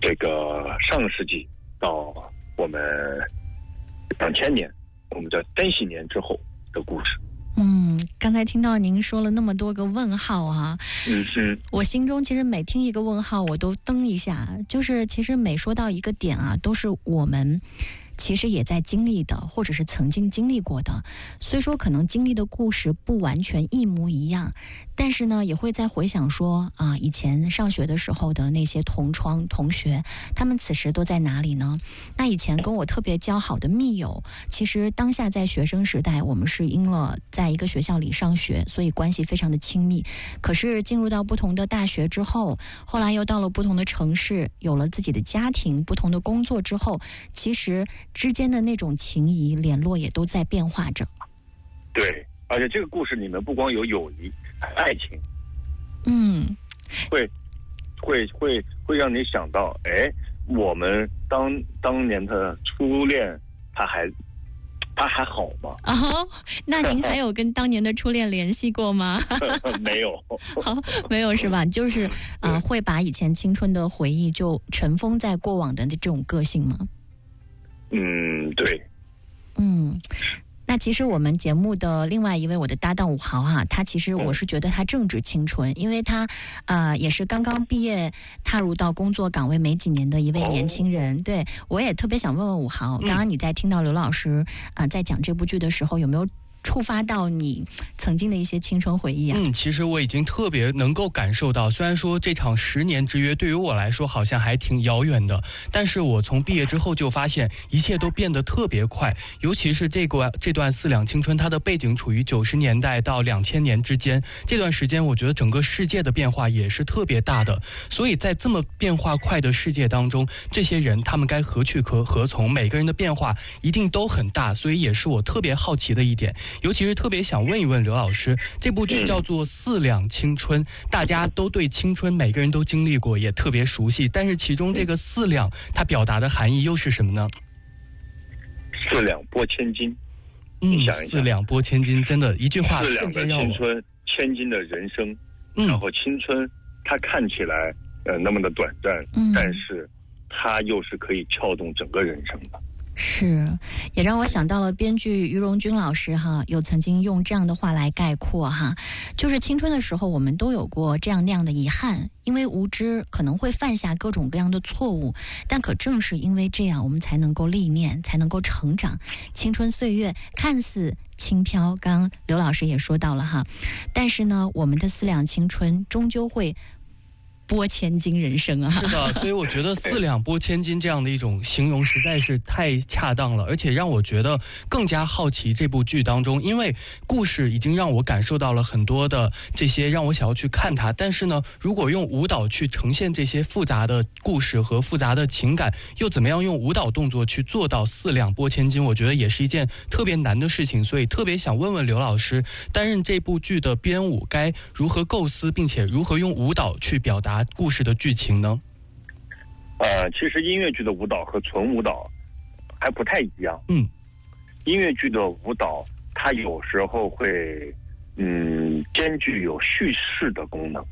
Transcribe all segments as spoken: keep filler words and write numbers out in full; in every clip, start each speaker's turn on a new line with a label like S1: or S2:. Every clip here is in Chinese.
S1: 这个上个世纪到我们两千年，我们叫千禧年之后的故事。
S2: 嗯，刚才听到您说了那么多个问号啊，
S1: 嗯嗯，
S2: 我心中其实每听一个问号，我都噔一下，就是其实每说到一个点啊，都是我们其实也在经历的，或者是曾经经历过的。虽说可能经历的故事不完全一模一样，但是呢，也会在回想说啊，以前上学的时候的那些同窗同学，他们此时都在哪里呢？那以前跟我特别交好的密友，其实当下在学生时代，我们是因了在一个学校里上学，所以关系非常的亲密。可是进入到不同的大学之后，后来又到了不同的城市，有了自己的家庭，不同的工作之后，其实之间的那种情谊联络也都在变化着。
S1: 对，而且这个故事里面不光有友谊，还有爱情。
S2: 嗯，
S1: 会会会会让你想到，哎，我们当当年的初恋，他还他还好吗？
S2: 哦，那您还有跟当年的初恋联系过吗？
S1: 没有。
S2: 好，没有是吧？就是啊、呃，会把以前青春的回忆就尘封在过往的这种个性吗？
S1: 嗯，对。
S2: 嗯。那其实我们节目的另外一位我的搭档武豪啊，他其实我是觉得他正值青春，因为他呃也是刚刚毕业踏入到工作岗位没几年的一位年轻人。哦、对，我也特别想问问武豪，刚刚你在听到刘老师啊、呃、在讲这部剧的时候，有没有触发到你曾经的一些青春回忆啊？
S3: 嗯，其实我已经特别能够感受到，虽然说这场十年之约对于我来说好像还挺遥远的，但是我从毕业之后就发现一切都变得特别快，尤其是这个这段四两青春，它的背景处于九十年代到两千年之间，这段时间我觉得整个世界的变化也是特别大的，所以在这么变化快的世界当中，这些人他们该何去何何从，每个人的变化一定都很大，所以也是我特别好奇的一点。尤其是特别想问一问刘老师，这部剧叫做《四两青春》，大家都对青春每个人都经历过，也特别熟悉，但是其中这个四两它表达的含义又是什么呢？
S1: 四两拨千斤。
S3: 嗯，四两拨千斤，真的一句话
S1: 四两的青春，千斤的人生。
S3: 嗯、
S1: 然后青春它看起来呃那么的短暂、嗯、但是它又是可以撬动整个人生的。
S2: 是，也让我想到了编剧于荣军老师哈，有曾经用这样的话来概括哈，就是青春的时候我们都有过这样那样的遗憾，因为无知可能会犯下各种各样的错误，但可正是因为这样，我们才能够历练，才能够成长。青春岁月看似轻飘，刚刚刘老师也说到了哈，但是呢，我们的四两青春终究会拨千斤人生啊！
S3: 是的，所以我觉得四两拨千斤这样的一种形容实在是太恰当了，而且让我觉得更加好奇这部剧当中，因为故事已经让我感受到了很多的这些让我想要去看它，但是呢，如果用舞蹈去呈现这些复杂的故事和复杂的情感，又怎么样用舞蹈动作去做到四两拨千斤，我觉得也是一件特别难的事情，所以特别想问问刘老师，担任这部剧的编舞该如何构思，并且如何用舞蹈去表达故事的剧情呢？
S1: 呃，其实音乐剧的舞蹈和纯舞蹈还不太一样。
S3: 嗯，
S1: 音乐剧的舞蹈它有时候会嗯兼具有叙事的功能，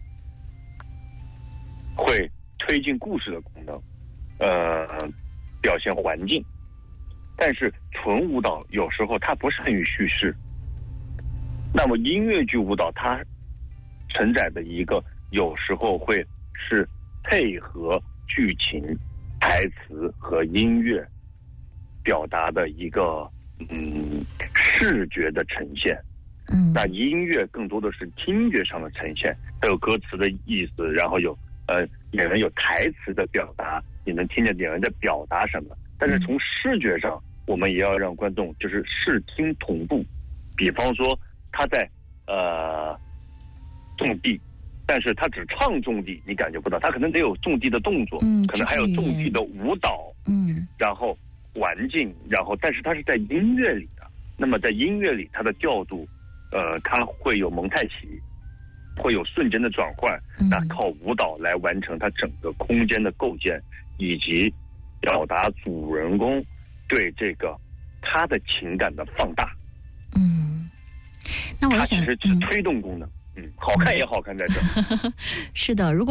S1: 会推进故事的功能，呃，表现环境。但是纯舞蹈有时候它不善于叙事。那么音乐剧舞蹈它承载的一个有时候会是配合剧情、台词和音乐表达的一个嗯视觉的呈现。
S2: 嗯，
S1: 那音乐更多的是听觉上的呈现，它有歌词的意思，然后有呃演员有台词的表达，你能听见演员在表达什么。但是从视觉上，我们也要让观众就是视听同步。比方说他在呃种地，但是他只唱种地，你感觉不到，他可能得有种地的动作，
S2: 嗯，
S1: 可能还有种地的舞蹈，
S2: 嗯，
S1: 然后环境，然后但是它是在音乐里的。那么在音乐里，它的调度，呃，它会有蒙太奇，会有瞬间的转换，
S2: 嗯、
S1: 那靠舞蹈来完成它整个空间的构建，以及表达主人公对这个他的情感的放大。
S2: 嗯，那我想，
S1: 它其实是推动功能。嗯，嗯好看也好看在这。
S2: 是的，如果